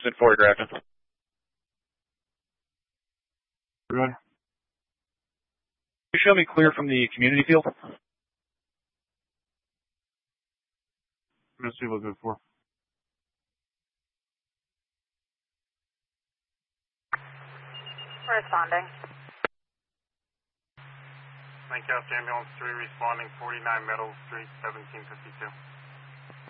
Been photographed. Good. Can you show me clear from the community field? Let's see what good for. Responding. Lancaster Ambulance 3 responding 49 Meadows Street, 1752.